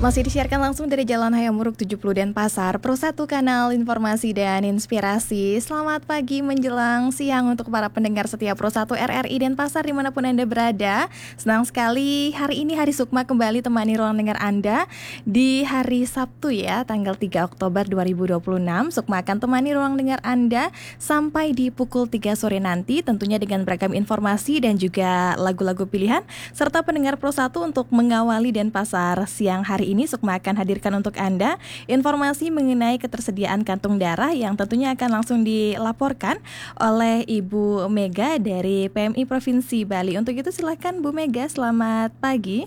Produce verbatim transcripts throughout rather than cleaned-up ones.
Masih disiarkan langsung dari Jalan Hayam Wuruk tujuh puluh Denpasar, Pro satu Kanal Informasi dan Inspirasi. Selamat pagi menjelang siang untuk para pendengar setia Pro satu R R I Denpasar dimanapun Anda berada. Senang sekali hari ini Hari Sukma kembali temani ruang dengar Anda di hari Sabtu ya, tanggal tiga Oktober dua ribu dua puluh enam. Sukma akan temani ruang dengar Anda sampai di pukul tiga sore nanti, tentunya dengan beragam informasi dan juga lagu-lagu pilihan serta pendengar Pro satu untuk mengawali Denpasar siang hari ini. Sukma akan hadirkan untuk Anda informasi mengenai ketersediaan kantung darah yang tentunya akan langsung dilaporkan oleh Ibu Mega dari P M I Provinsi Bali. Untuk itu silakan Bu Mega, selamat pagi.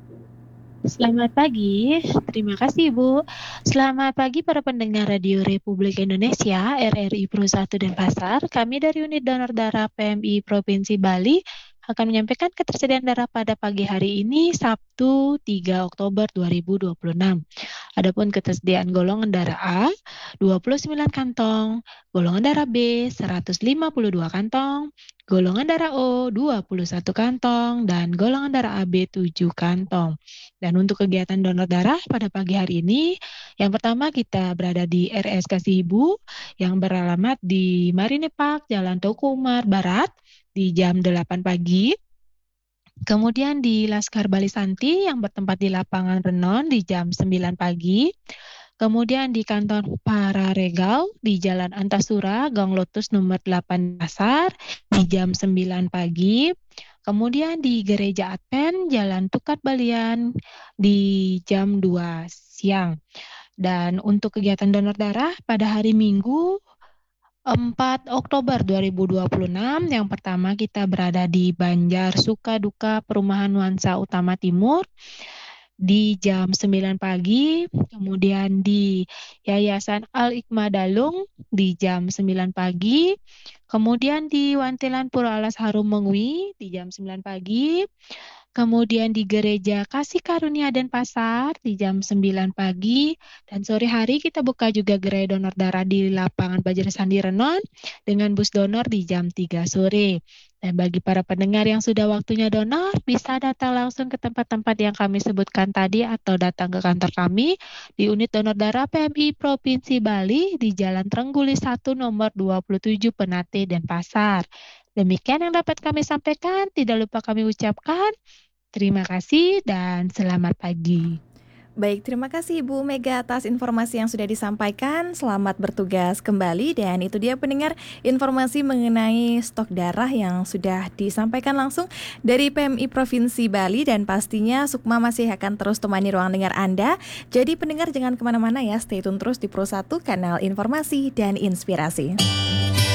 Selamat pagi, terima kasih Bu. Selamat pagi para pendengar Radio Republik Indonesia R R I Pro satu Denpasar. Kami dari Unit Donor Darah P M I Provinsi Bali akan menyampaikan ketersediaan darah pada pagi hari ini Sabtu tiga Oktober dua ribu dua puluh enam. Adapun ketersediaan golongan darah A dua puluh sembilan kantong, golongan darah B seratus lima puluh dua kantong, golongan darah O dua puluh satu kantong, dan golongan darah A B tujuh kantong. Dan untuk kegiatan donor darah pada pagi hari ini, yang pertama kita berada di R S Kasih Ibu yang beralamat di Marine Park, Jalan Teuku Umar Barat di jam delapan pagi. Kemudian di Laskar Bali Santi yang bertempat di lapangan Renon di jam sembilan pagi. Kemudian di kantor Pararegal di Jalan Antasura, Gang Lotus nomor delapan Pasar di jam sembilan pagi. Kemudian di Gereja Advent Jalan Tukat Balian di jam dua siang. Dan untuk kegiatan donor darah pada hari Minggu empat Oktober dua ribu dua puluh enam, yang pertama kita berada di Banjar Sukaduka Perumahan Nuansa Utama Timur di jam sembilan pagi, kemudian di Yayasan Al-Hikmah Dalung di jam sembilan pagi, kemudian di Wantilan Pura Alas Harum Mengwi di jam sembilan pagi, kemudian di Gereja Kasih Karunia Denpasar di jam sembilan pagi, dan sore hari kita buka juga gerai donor darah di lapangan Bajar Sandi Renon dengan bus donor di jam tiga sore. Dan bagi para pendengar yang sudah waktunya donor, bisa datang langsung ke tempat-tempat yang kami sebutkan tadi atau datang ke kantor kami di Unit Donor Darah P M I Provinsi Bali di Jalan Trengguli satu nomor dua puluh tujuh Penate, Denpasar. Demikian yang dapat kami sampaikan, tidak lupa kami ucapkan terima kasih dan selamat pagi. Baik, terima kasih Ibu Mega atas informasi yang sudah disampaikan. Selamat bertugas kembali. Dan itu dia pendengar informasi mengenai stok darah yang sudah disampaikan langsung dari P M I Provinsi Bali. Dan pastinya Sukma masih akan terus temani ruang dengar Anda. Jadi pendengar jangan kemana-mana ya, stay tune terus di Pro satu Kanal Informasi dan Inspirasi.